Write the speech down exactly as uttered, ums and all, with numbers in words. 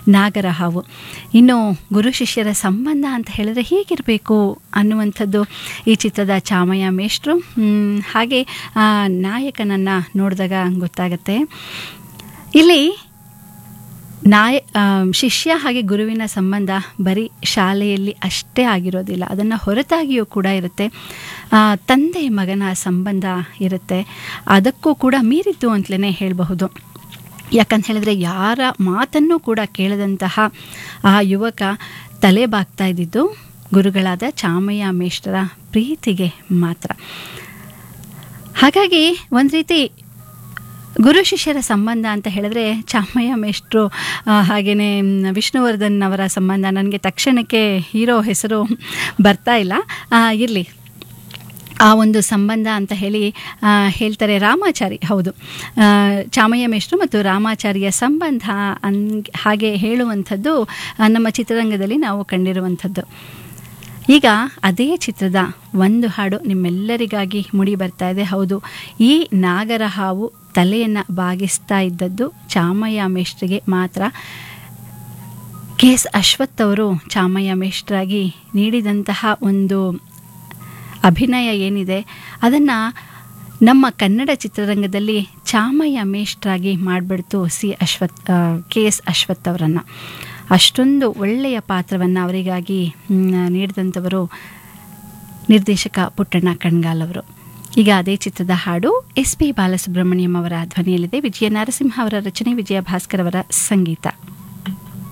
ನಾಗರ ಹಾವು. ಇನ್ನು ಗುರು ಶಿಷ್ಯರ ಸಂಬಂಧ ಅಂತ ಹೇಳಿದ್ರೆ ಹೀಗಿರಬೇಕು ಅನ್ನುವಂಥದ್ದು ಈ ಚಿತ್ರದ ಚಾಮಯ್ಯ ಮೇಷ್ಟ್ರು. ಹಾಗೆ ನಾಯಕನನ್ನು ನೋಡಿದಾಗ ಗೊತ್ತಾಗತ್ತೆ. ಇಲ್ಲಿ ನಾಯ ಶಿಷ್ಯ ಹಾಗೆ ಗುರುವಿನ ಸಂಬಂಧ ಬರೀ ಶಾಲೆಯಲ್ಲಿ ಅಷ್ಟೇ ಆಗಿರೋದಿಲ್ಲ, ಅದನ್ನು ಹೊರತಾಗಿಯೂ ಕೂಡ ಇರುತ್ತೆ. ತಂದೆ ಮಗನ ಸಂಬಂಧ ಇರುತ್ತೆ, ಅದಕ್ಕೂ ಕೂಡ ಮೀರಿದ್ದು ಅಂತಲೇ ಹೇಳಬಹುದು. ಯಾಕಂತ ಹೇಳಿದ್ರೆ ಯಾರ ಮಾತನ್ನು ಕೂಡ ಕೇಳದಂತಹ ಆ ಯುವಕ ತಲೆ ಬಾಗ್ತಾ ಇದ್ದಿದ್ದು ಗುರುಗಳಾದ ಚಾಮಯ್ಯ ಮೇಷ್ಟ್ರ ಪ್ರೀತಿಗೆ ಮಾತ್ರ. ಹಾಗಾಗಿ ಒಂದು ರೀತಿ ಗುರು ಶಿಷ್ಯರ ಸಂಬಂಧ ಅಂತ ಹೇಳಿದ್ರೆ ಚಾಮಯ್ಯ ಮೇಷ್ಟ್ರು ಹಾಗೆಯೇ ವಿಷ್ಣುವರ್ಧನ್ ಅವರ ಸಂಬಂಧ ನನಗೆ ತಕ್ಷಣಕ್ಕೆ ಹೀರೋ ಹೆಸರು ಬರ್ತಾ ಇಲ್ಲ, ಇರಲಿ. ಆ ಒಂದು ಸಂಬಂಧ ಅಂತ ಹೇಳಿ ಹೇಳ್ತಾರೆ. ರಾಮಾಚಾರಿ, ಹೌದು, ಚಾಮಯ್ಯ ಮೇಷ್ಟ್ರು ಮತ್ತು ರಾಮಾಚಾರಿಯ ಸಂಬಂಧ ಅನ್ ಹಾಗೆ ಹೇಳುವಂಥದ್ದು ನಮ್ಮ ಚಿತ್ರರಂಗದಲ್ಲಿ ನಾವು ಕಂಡಿರುವಂಥದ್ದು. ಈಗ ಅದೇ ಚಿತ್ರದ ಒಂದು ಹಾಡು ನಿಮ್ಮೆಲ್ಲರಿಗಾಗಿ ಮೂಡಿ ಬರ್ತಾ ಇದೆ. ಹೌದು, ಈ ನಾಗರ ಹಾವು ತಲೆಯನ್ನು ಬಾಗಿಸ್ತಾ ಇದ್ದದ್ದು ಚಾಮಯ್ಯ ಮೇಷ್ಟ್ರಿಗೆ ಮಾತ್ರ. ಕೆ ಎಸ್ ಅಶ್ವಥ್ ಅವರು ಚಾಮಯ್ಯ ಮೇಷ್ಟ್ರಾಗಿ ನೀಡಿದಂತಹ ಒಂದು ಅಭಿನಯ ಏನಿದೆ ಅದನ್ನು ನಮ್ಮ ಕನ್ನಡ ಚಿತ್ರರಂಗದಲ್ಲಿ Chamayya ಮೇಷ್ಟ್ರಾಗಿ ಮಾಡಿಬಿಡ್ತು C Ashwath K S Ashwath ಅವರನ್ನು. ಅಷ್ಟೊಂದು ಒಳ್ಳೆಯ ಪಾತ್ರವನ್ನು ಅವರಿಗಾಗಿ ನೀಡಿದಂಥವರು ನಿರ್ದೇಶಕ ಪುಟ್ಟಣ್ಣ ಕಣ್ಗಾಲ್ ಅವರು. ಈಗ ಅದೇ ಚಿತ್ರದ ಹಾಡು ಎಸ್ ಪಿ ಬಾಲಸುಬ್ರಹ್ಮಣ್ಯಂ ಅವರ ಧ್ವನಿಯಲ್ಲಿದೆ. ವಿಜಯ ನರಸಿಂಹ ಅವರ ರಚನೆ, ವಿಜಯ ಭಾಸ್ಕರ್ ಅವರ ಸಂಗೀತ.